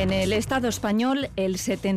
En el Estado español, el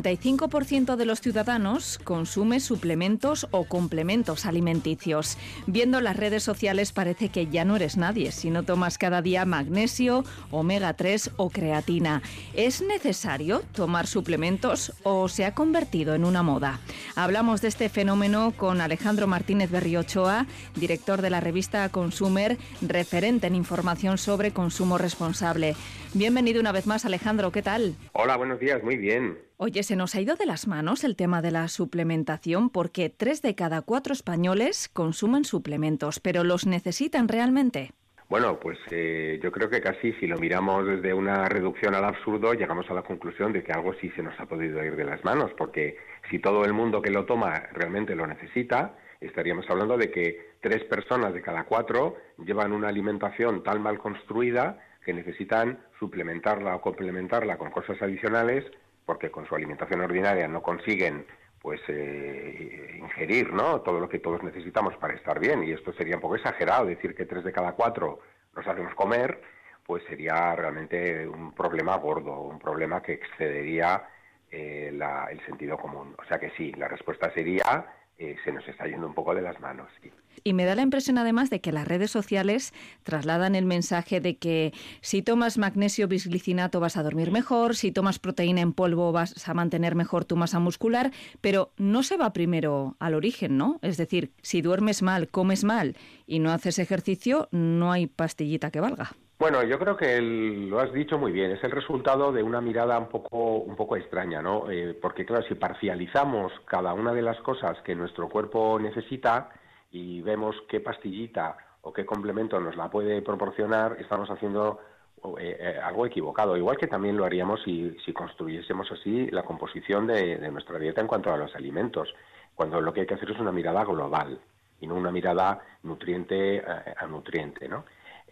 75% de los ciudadanos consume suplementos o complementos alimenticios. Viendo las redes sociales parece que ya no eres nadie si no tomas cada día magnesio, omega 3 o creatina. ¿Es necesario tomar suplementos o se ha convertido en una moda? Hablamos de este fenómeno con Alejandro Martínez Berriochoa, director de la revista Consumer, referente en información sobre consumo responsable. Bienvenido una vez más, Alejandro, ¿qué tal? Hola, buenos días, muy bien. Oye, se nos ha ido de las manos el tema de la suplementación porque 3 de cada 4 españoles consumen suplementos, pero ¿los necesitan realmente? Bueno, pues yo creo que casi si lo miramos desde una reducción al absurdo, llegamos a la conclusión de que algo sí se nos ha podido ir de las manos, porque si todo el mundo que lo toma realmente lo necesita, estaríamos hablando de que 3 personas de cada 4 llevan una alimentación tan mal construida que necesitan suplementarla o complementarla con cosas adicionales, porque con su alimentación ordinaria no consiguen pues ingerir, ¿no?, todo lo que todos necesitamos para estar bien. Y esto sería un poco exagerado, decir que 3 de cada 4 nos hacemos comer, pues sería realmente un problema gordo, un problema que excedería el sentido común. O sea que sí, la respuesta sería se nos está yendo un poco de las manos, sí. Y me da la impresión además de que las redes sociales trasladan el mensaje de que si tomas magnesio bisglicinato vas a dormir mejor, si tomas proteína en polvo vas a mantener mejor tu masa muscular, pero no se va primero al origen, ¿no? Es decir, si duermes mal, comes mal y no haces ejercicio, no hay pastillita que valga. Bueno, yo creo que lo has dicho muy bien, es el resultado de una mirada un poco extraña, ¿no? Porque claro, si parcializamos cada una de las cosas que nuestro cuerpo necesita y vemos qué pastillita o qué complemento nos la puede proporcionar, estamos haciendo algo equivocado. Igual que también lo haríamos si construyésemos así la composición de nuestra dieta en cuanto a los alimentos, cuando lo que hay que hacer es una mirada global y no una mirada nutriente a nutriente, ¿no?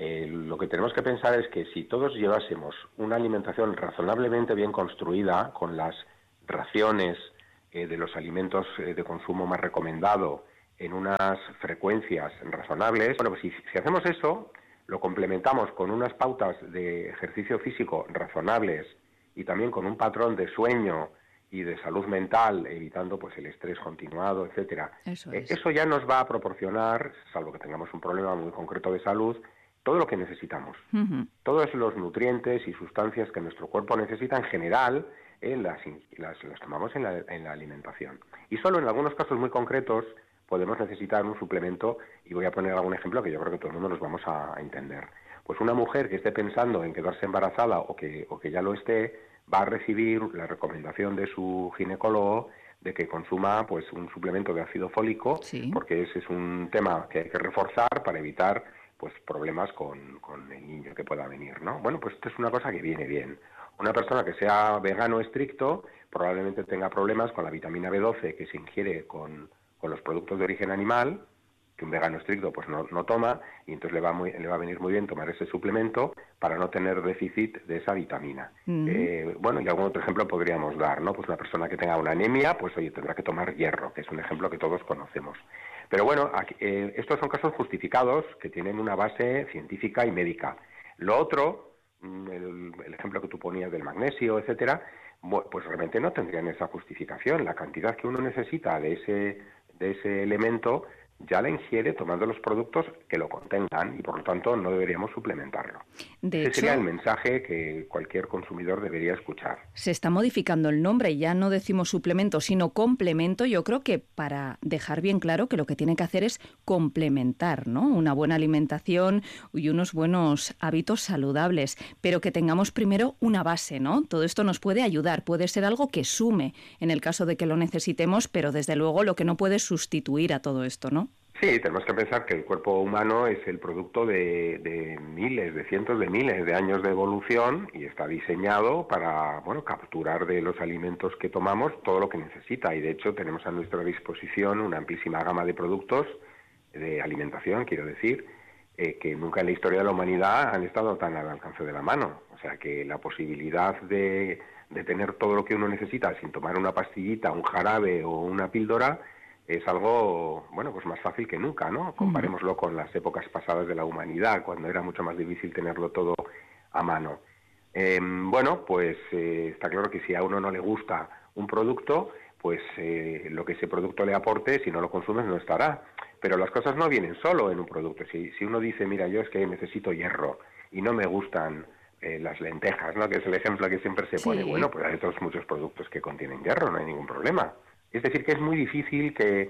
Lo que tenemos que pensar es que si todos llevásemos una alimentación razonablemente bien construida, con las raciones de los alimentos de consumo más recomendado, en unas frecuencias razonables, bueno, pues si hacemos eso, lo complementamos con unas pautas de ejercicio físico razonables y también con un patrón de sueño y de salud mental, evitando pues el estrés continuado, etcétera. Eso ya nos va a proporcionar, salvo que tengamos un problema muy concreto de salud, todo lo que necesitamos. Uh-huh. Todos los nutrientes y sustancias que nuestro cuerpo necesita en general, las tomamos en la alimentación. Y solo en algunos casos muy concretos podemos necesitar un suplemento, y voy a poner algún ejemplo que yo creo que todo el mundo nos vamos a entender. Pues una mujer que esté pensando en quedarse embarazada o que ya lo esté, va a recibir la recomendación de su ginecólogo de que consuma pues un suplemento de ácido fólico, sí, porque ese es un tema que hay que reforzar para evitar pues problemas con el niño que pueda venir, ¿no? Bueno, pues esto es una cosa que viene bien. Una persona que sea vegano estricto probablemente tenga problemas con la vitamina B12 que se ingiere con los productos de origen animal, que un vegano estricto pues no toma, y entonces le va a venir muy bien tomar ese suplemento para no tener déficit de esa vitamina. Uh-huh. Bueno, y algún otro ejemplo podríamos dar, ¿no? Pues una persona que tenga una anemia, pues oye, tendrá que tomar hierro, que es un ejemplo que todos conocemos. Pero bueno, aquí, estos son casos justificados que tienen una base científica y médica. Lo otro, el ejemplo que tú ponías del magnesio, etcétera, pues realmente no tendrían esa justificación. La cantidad que uno necesita de ese elemento ya la ingiere tomando los productos que lo contengan y por lo tanto no deberíamos suplementarlo. Ese sería el mensaje que cualquier consumidor debería escuchar. Se está modificando el nombre, ya no decimos suplemento sino complemento. Yo creo que para dejar bien claro que lo que tiene que hacer es complementar, ¿no?, una buena alimentación y unos buenos hábitos saludables, pero que tengamos primero una base, ¿no? Todo esto nos puede ayudar, puede ser algo que sume en el caso de que lo necesitemos, pero desde luego lo que no puede sustituir a todo esto, ¿no? Sí, tenemos que pensar que el cuerpo humano es el producto de miles, de cientos de miles de años de evolución y está diseñado para, bueno, capturar de los alimentos que tomamos todo lo que necesita. Y de hecho tenemos a nuestra disposición una amplísima gama de productos de alimentación, quiero decir, que nunca en la historia de la humanidad han estado tan al alcance de la mano. O sea que la posibilidad de tener todo lo que uno necesita sin tomar una pastillita, un jarabe o una píldora es algo, bueno, pues más fácil que nunca, ¿no? Comparémoslo con las épocas pasadas de la humanidad, cuando era mucho más difícil tenerlo todo a mano. Bueno, pues está claro que si a uno no le gusta un producto, pues lo que ese producto le aporte, si no lo consumes, no estará. Pero las cosas no vienen solo en un producto. Si uno dice, mira, yo es que necesito hierro y no me gustan las lentejas, ¿no?, que es el ejemplo que siempre se pone, Sí. bueno, pues hay otros muchos productos que contienen hierro, no hay ningún problema. Es decir, que es muy difícil que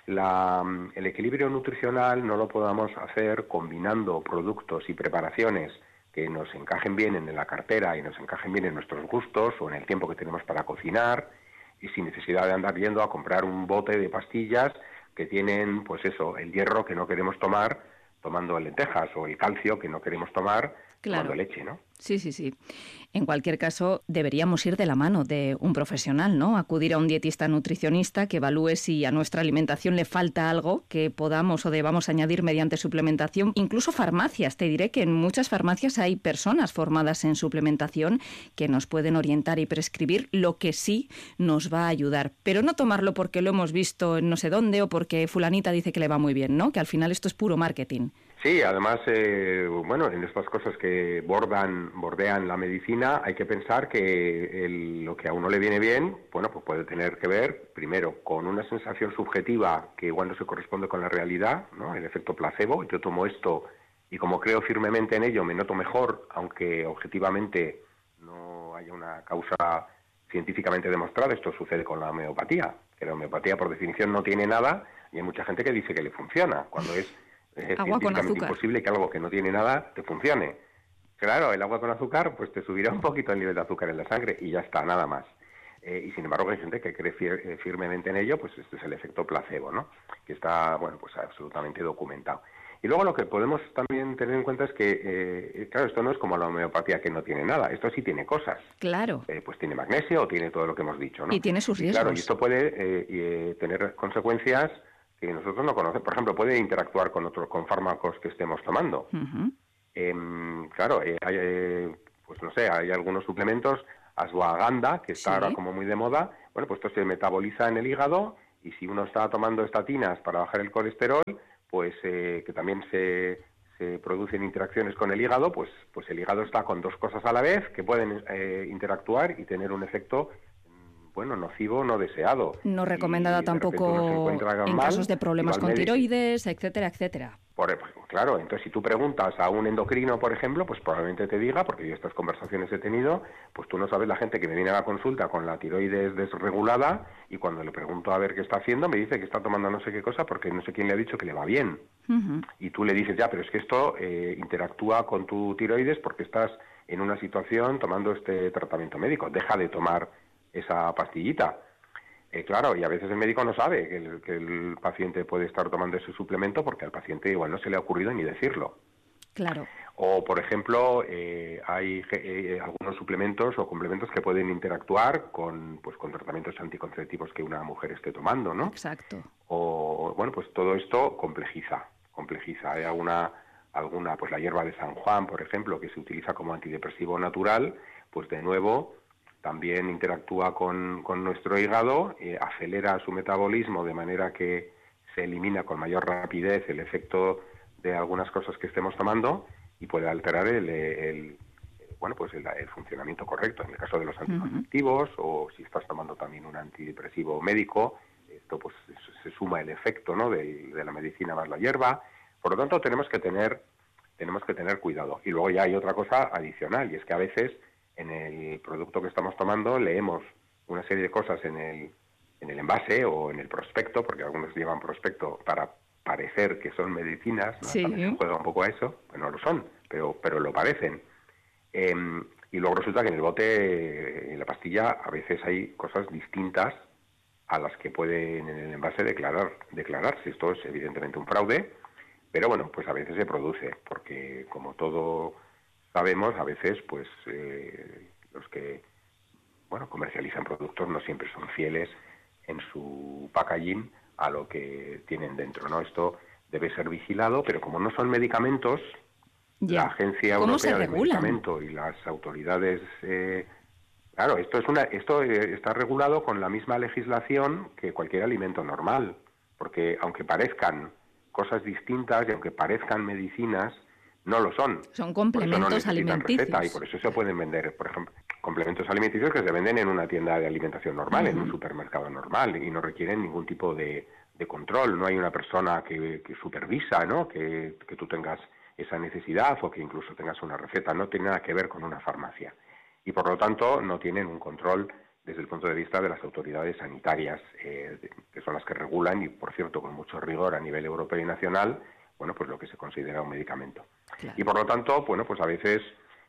el equilibrio nutricional no lo podamos hacer combinando productos y preparaciones que nos encajen bien en la cartera y nos encajen bien en nuestros gustos o en el tiempo que tenemos para cocinar, y sin necesidad de andar yendo a comprar un bote de pastillas que tienen, pues eso, el hierro que no queremos tomar tomando lentejas, o el calcio que no queremos tomar tomando Claro. leche, ¿no? Sí, sí, sí. En cualquier caso, deberíamos ir de la mano de un profesional, ¿no? Acudir a un dietista nutricionista que evalúe si a nuestra alimentación le falta algo que podamos o debamos añadir mediante suplementación. Incluso farmacias. Te diré que en muchas farmacias hay personas formadas en suplementación que nos pueden orientar y prescribir lo que sí nos va a ayudar. Pero no tomarlo porque lo hemos visto en no sé dónde o porque fulanita dice que le va muy bien, ¿no? Que al final esto es puro marketing. Sí, además, bueno, en estas cosas que bordean la medicina, hay que pensar que lo que a uno le viene bien, bueno, pues puede tener que ver, primero, con una sensación subjetiva que igual no se corresponde con la realidad, ¿no? El efecto placebo. Yo tomo esto y como creo firmemente en ello, me noto mejor, aunque objetivamente no haya una causa científicamente demostrada. Esto sucede con la homeopatía, que la homeopatía, por definición, no tiene nada, y hay mucha gente que dice que le funciona, cuando es Agua con científicamente azúcar. imposible que algo que no tiene nada te funcione. Claro, el agua con azúcar pues te subirá un poquito el nivel de azúcar en la sangre y ya está, nada más. Y sin embargo hay gente que cree firmemente en ello, pues este es el efecto placebo, ¿no? Que está, bueno, pues absolutamente documentado. Y luego lo que podemos también tener en cuenta es que, claro, esto no es como la homeopatía que no tiene nada, esto sí tiene cosas. Claro. Pues tiene magnesio o tiene todo lo que hemos dicho, ¿no? Y tiene sus Y claro, y riesgos. esto puede tener consecuencias que nosotros no conocemos. Por ejemplo, puede interactuar con fármacos que estemos tomando. Ujú. Claro, pues no sé, hay algunos suplementos, ashwagandha, que está ahora Sí. como muy de moda. Bueno, pues esto se metaboliza en el hígado, y si uno está tomando estatinas para bajar el colesterol, pues que también se producen interacciones con el hígado, pues el hígado está con dos cosas a la vez que pueden interactuar y tener un efecto, bueno, nocivo, no deseado. No recomendada Y de repente uno se tampoco encuentra en mal casos de y va problemas al con médico. tiroides, etcétera, etcétera. Claro, entonces si tú preguntas a un endocrino, por ejemplo, pues probablemente te diga, porque yo estas conversaciones he tenido, pues tú no sabes la gente que me viene a la consulta con la tiroides desregulada, y cuando le pregunto a ver qué está haciendo, me dice que está tomando no sé qué cosa porque no sé quién le ha dicho que le va bien. Ujú. Y tú le dices, ya, pero es que esto interactúa con tu tiroides porque estás en una situación tomando este tratamiento médico, deja de tomar esa pastillita. Claro, y a veces el médico no sabe que el paciente puede estar tomando ese suplemento porque al paciente igual no se le ha ocurrido ni decirlo. Claro. O, por ejemplo, hay algunos suplementos o complementos que pueden interactuar con tratamientos anticonceptivos que una mujer esté tomando, ¿no? Exacto. O, bueno, pues todo esto complejiza. Hay alguna, pues la hierba de San Juan, por ejemplo, que se utiliza como antidepresivo natural, pues de nuevo también interactúa con nuestro hígado, acelera su metabolismo de manera que se elimina con mayor rapidez el efecto de algunas cosas que estemos tomando, y puede alterar bueno, pues el funcionamiento correcto. En el caso de los Ujú. anticonceptivos, o si estás tomando también un antidepresivo médico, esto pues se suma el efecto, ¿no?, de la medicina más la hierba. Por lo tanto, tenemos que tener cuidado. Y luego ya hay otra cosa adicional, y es que a veces en el producto que estamos tomando leemos una serie de cosas en el envase o en el prospecto, porque algunos llevan prospecto para parecer que son medicinas, ¿no? También se Sí. juega un poco a eso, pues no lo son, pero lo parecen. Y luego resulta que en el bote, en la pastilla, a veces hay cosas distintas a las que pueden en el envase declararse. Esto es evidentemente un fraude, pero bueno, pues a veces se produce, porque como todo sabemos, a veces pues los que, bueno, comercializan productos no siempre son fieles en su packaging a lo que tienen dentro, ¿no? Esto debe ser vigilado, pero como no son medicamentos, la Ya. Agencia ¿Cómo se Europea del regulan? Medicamento y las autoridades, claro, esto está regulado con la misma legislación que cualquier alimento normal, porque aunque parezcan cosas distintas y aunque parezcan medicinas, no lo son. Son Por eso no complementos necesitan receta y alimenticios. por eso se pueden vender, por ejemplo, complementos alimenticios que se venden en una tienda de alimentación normal, en un supermercado normal, y no requieren ningún tipo de control. No hay una persona que supervisa, ¿no? Que tú tengas esa necesidad o que incluso tengas una receta. No tiene nada que ver con una farmacia. Y por lo tanto no tienen un control desde el punto de vista de las autoridades sanitarias, que son las que regulan, y por cierto con mucho rigor a nivel europeo y nacional, bueno, pues lo que se considera un medicamento. Claro. Y por lo tanto, bueno, pues a veces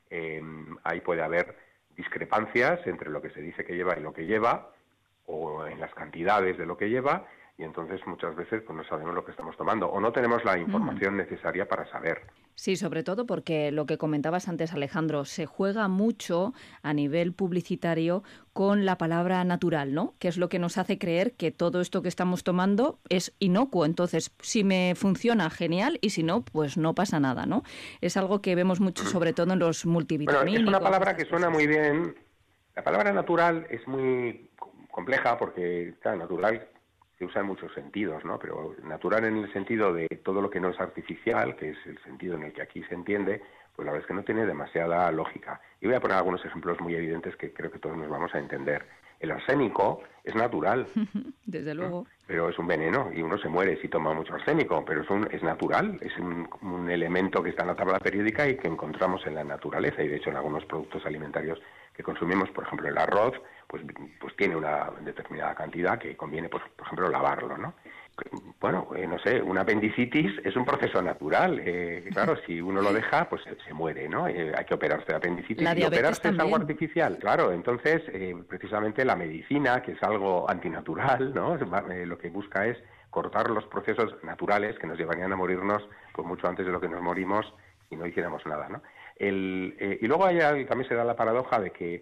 ahí puede haber discrepancias entre lo que se dice que lleva y lo que lleva, o en las cantidades de lo que lleva, y entonces muchas veces pues no sabemos lo que estamos tomando, o no tenemos la información necesaria para saber. Sí, sobre todo porque lo que comentabas antes, Alejandro, se juega mucho a nivel publicitario con la palabra natural, ¿no? Que es lo que nos hace creer que todo esto que estamos tomando es inocuo. Entonces, si me funciona, genial, y si no, pues no pasa nada, ¿no? Es algo que vemos mucho, sobre todo en los multivitamínicos. Bueno, es una palabra que suena muy bien. La palabra natural es muy compleja porque, claro, natural se usa en muchos sentidos, ¿no? Pero natural en el sentido de todo lo que no es artificial, que es el sentido en el que aquí se entiende, pues la verdad es que no tiene demasiada lógica. Y voy a poner algunos ejemplos muy evidentes que creo que todos nos vamos a entender. El arsénico es natural. Desde luego. Pero es un veneno y uno se muere si toma mucho arsénico, pero es natural, es un elemento que está en la tabla periódica y que encontramos en la naturaleza, y de hecho en algunos productos alimentarios que consumimos, por ejemplo el arroz, pues tiene una determinada cantidad que conviene, pues, por ejemplo, lavarlo, ¿no? Bueno, no sé, una apendicitis es un proceso natural. Claro, si uno lo deja, pues se muere, ¿no? Hay que operarse de apendicitis. La ¿Y diabetes operarse también. es algo artificial? Claro, entonces, precisamente la medicina, que es algo antinatural, ¿no? Lo que busca es cortar los procesos naturales que nos llevarían a morirnos pues mucho antes de lo que nos morimos si no hiciéramos nada, ¿no? Y luego también se da la paradoja de que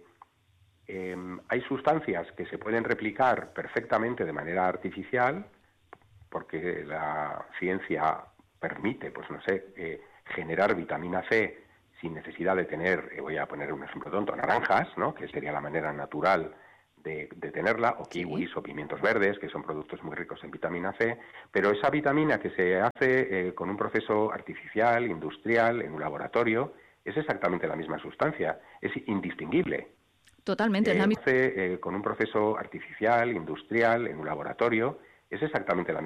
hay sustancias que se pueden replicar perfectamente de manera artificial, porque la ciencia permite, pues no sé, generar vitamina C sin necesidad de tener, voy a poner un ejemplo tonto, naranjas, ¿no? Que sería la manera natural de tenerla, o kiwis o pimientos verdes, que son productos muy ricos en vitamina C, pero esa vitamina que se hace con un proceso artificial, industrial, en un laboratorio, es exactamente la misma sustancia, es indistinguible. Totalmente, es la misma. Con un proceso artificial, industrial, en un laboratorio, es exactamente la misma